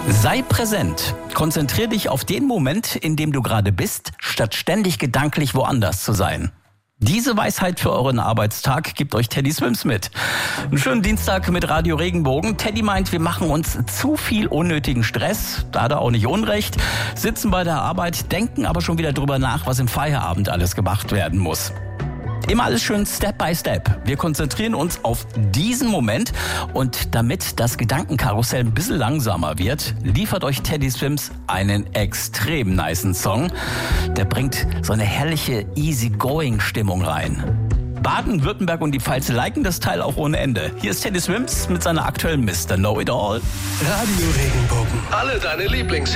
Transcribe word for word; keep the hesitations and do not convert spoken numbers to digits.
Sei präsent. Konzentrier dich auf den Moment, in dem du gerade bist, statt ständig gedanklich woanders zu sein. Diese Weisheit für euren Arbeitstag gibt euch Teddy Swims mit. Einen schönen Dienstag mit Radio Regenbogen. Teddy meint, wir machen uns zu viel unnötigen Stress, da hat er auch nicht Unrecht, sitzen bei der Arbeit, denken aber schon wieder drüber nach, was im Feierabend alles gemacht werden muss. Immer alles schön Step by Step. Wir konzentrieren uns auf diesen Moment und damit das Gedankenkarussell ein bisschen langsamer wird, liefert euch Teddy Swims einen extrem nicen Song. Der bringt so eine herrliche Easy-Going-Stimmung rein. Baden-Württemberg und die Pfalz liken das Teil auch ohne Ende. Hier ist Teddy Swims mit seiner aktuellen Mister Know It All. Radio Regenbogen. Alle deine Lieblings